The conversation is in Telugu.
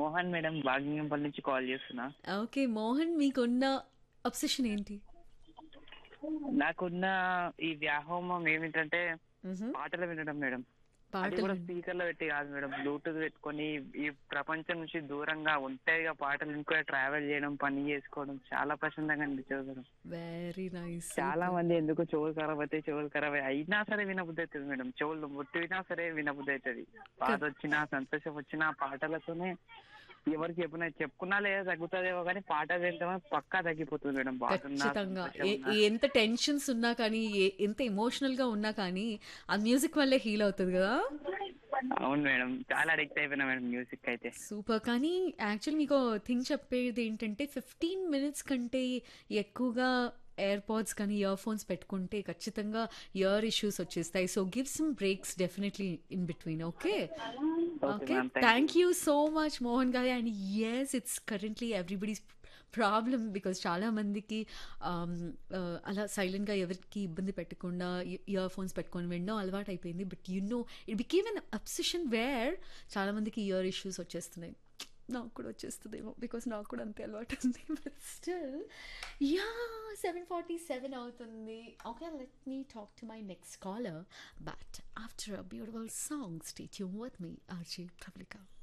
మోహన్ మేడం భాగ్యంపల్లి నుంచి కాల్ చేస్తున్నా. ఓకే. మోహన్ మీకున్న అబ్సెషన్ ఏంటి? నాకున్న ఈ వ్యామోహం ఏమిటంటే హుహు. పాటలు వినడం మేడం. అది పాటలు కూడా విన్ స్పీకర్ లో పెట్టి కాదు మేడం, బ్లూటూత్ పెట్టుకొని ఈ ప్రపంచం నుంచి దూరంగా ఒంటరిగా పాటలు వినుకొని ట్రావెల్ చేయడం, పని చేసుకోవడం చాలా ప్రశాంతంగా అనిపించదు మేడం. Very nice. చాలా సూపర్. మంది ఎందుకు చెవులు ఖరాబ్ అయినా సరే వినబుద్ధి అవుతుంది మేడం. చెవులు ముట్టినా సరే వినబుద్ధి అవుతుంది. బాధ కద్ వచ్చినా సంతోషం వచ్చినా పాటలతోనే ఎవరికి చెప్పుకున్నా లేదా తగ్గుతుందేమో కానీ పాట వింటే పక్కా తగ్గిపోతుంది మేడం. బాధ ఉన్నా ఖచ్చితంగా. సంతోషం ఉన్నా. ఎంత టెన్షన్స్ ఉన్నా కానీ, ఎంత ఎమోషనల్‌గా ఉన్నా కానీ, ఆ మ్యూజిక్ వల్లే హీల్ అవుతది గదా! అవును మేడం, చాలా అడిక్ట్ అయిపోయినా మేడం మ్యూజిక్ అయితే. సూపర్. కానీ యాక్చువల్లీ మీకో థింగ్ చెప్పేదేంటంటే 15 మినిట్స్ కంటే ఎక్కువగా ఎయిర్‌పాడ్స్ కానీ, ఇయర్ ఫోన్స్ పెట్టుకుంటే ఖచ్చితంగా ఇయర్ ఇష్యూస్ వచ్చేస్తాయి. So, give some breaks definitely in between. Okay. Okay okay. Ma'am, thank you. Thank you so much Mohan గారు. And yes, it's currently everybody's problem. Because చాలా మందికి అలా సైలెంట్‌గా ఎవరికీ ఇబ్బంది పెట్టకుండా ఇయర్ ఫోన్స్ పెట్టుకొని వినడం అలవాటయిపోయింది. But it became N obsession wear చాలా మందికి ఇయర్ ఇష్యూస్ వచ్చేస్తున్నాయి. నాకు కూడా వచ్చేస్తదేమో బికాజ్ నాకు కూడా అంతే అలవాటుంది. బట్ స్టిల్ యా 7:47 అవుతుంది. Okay, let me talk to my next caller. But after a beautiful song, stay tune with me, RJ Pravalika.